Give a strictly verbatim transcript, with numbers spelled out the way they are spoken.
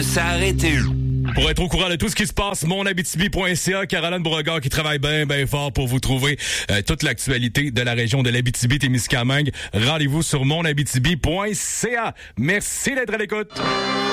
de s'arrêter. Pour être au courant de tout ce qui se passe, mon abitibi point c a, Caroline Beauregard qui travaille bien, bien fort pour vous trouver euh, toute l'actualité de la région de l'Abitibi-Témiscamingue. Rendez-vous sur mon abitibi point c a. Merci d'être à l'écoute.